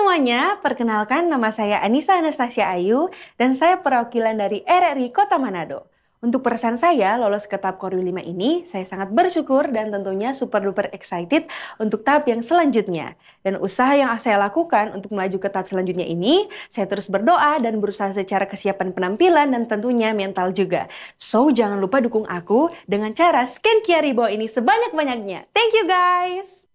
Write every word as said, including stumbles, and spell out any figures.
semuanya, perkenalkan nama saya Anissa Anastasia Ayu dan saya perwakilan dari R R I Kota Manado. Untuk pesan saya lolos ke tahap Korwil lima ini, saya sangat bersyukur dan tentunya super duper excited untuk tahap yang selanjutnya. Dan usaha yang saya lakukan untuk melaju ke tahap selanjutnya ini, saya terus berdoa dan berusaha secara kesiapan penampilan dan tentunya mental juga. So, jangan lupa dukung aku dengan cara scan Q R di bawah ini sebanyak-banyaknya. Thank you guys!